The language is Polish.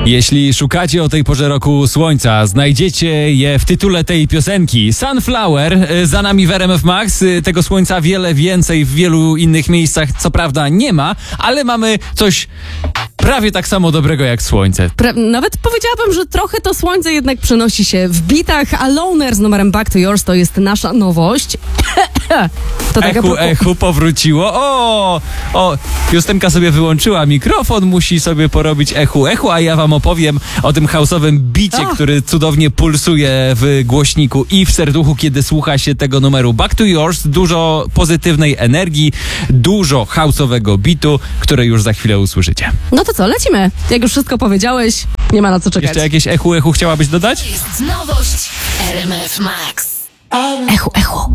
Jeśli szukacie o tej porze roku słońca, znajdziecie je w tytule tej piosenki. Sunflower, za nami w RMF Max. Tego słońca wiele więcej w wielu innych miejscach, co prawda nie ma, ale mamy coś prawie tak samo dobrego jak słońce. Nawet powiedziałabym, że trochę to słońce jednak przenosi się w bitach, a Loner z numerem Back to Yours to jest nasza nowość. To tak Echu powróciło. O, Justynka sobie wyłączyła mikrofon, musi sobie porobić echu, a ja wam opowiem o tym house'owym bicie, który cudownie pulsuje w głośniku i w serduchu, kiedy słucha się tego numeru Back to Yours. Dużo pozytywnej energii, dużo house'owego bitu, które już za chwilę usłyszycie. No to co, lecimy. Jak już wszystko powiedziałeś, nie ma na co czekać. Jeszcze jakieś echu chciałabyś dodać? Jest nowość RMF Max. Echu.